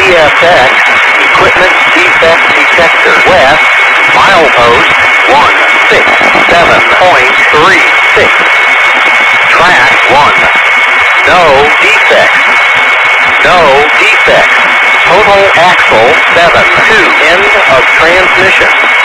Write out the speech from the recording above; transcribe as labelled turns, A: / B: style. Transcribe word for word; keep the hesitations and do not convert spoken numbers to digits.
A: F X, equipment defect detector. West, milepost one six seven point three six. Track one. No defects. No defects. Total axle seven two. End of transmission.